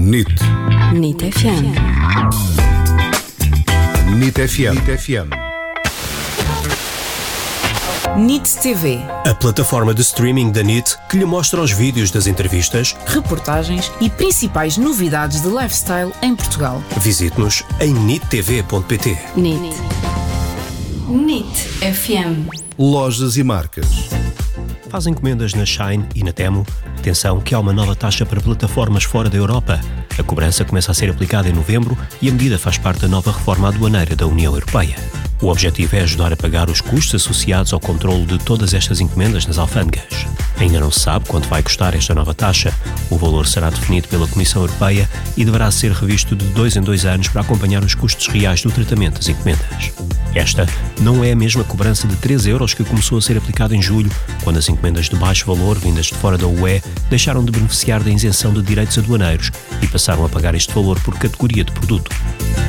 NIT FM. NIT FM. NIT TV. A plataforma de streaming da NIT que lhe mostra os vídeos das entrevistas, Reportagens e principais novidades de lifestyle em Portugal. visite-nos em nittv.pt. NIT FM. Lojas e marcas. Faz encomendas na Shein e na Temu. Atenção que há uma nova taxa para plataformas fora da Europa. A cobrança começa a ser aplicada em novembro e a medida faz parte da nova reforma aduaneira da União Europeia. O objetivo é ajudar a pagar os custos associados ao controlo de todas estas encomendas nas alfândegas. Ainda não se sabe quanto vai custar esta nova taxa. O valor será definido pela Comissão Europeia e deverá ser revisto de 2 em 2 anos para acompanhar os custos reais do tratamento das encomendas. Esta não é a mesma cobrança de 3 euros que começou a ser aplicada em julho, quando as encomendas de baixo valor vindas de fora da UE deixaram de beneficiar da isenção de direitos aduaneiros e passaram a pagar este valor por categoria de produto.